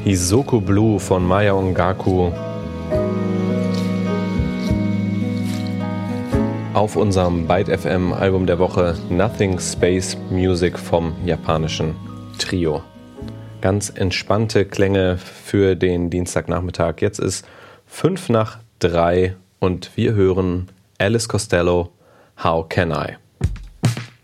Hisoku Blue von Maya Ongaku auf unserem Byte FM Album der Woche Nothing Space Music vom japanischen Trio. Ganz entspannte Klänge für den Dienstagnachmittag. Jetzt ist 5 nach 3 und wir hören Alice Costello, How Can I?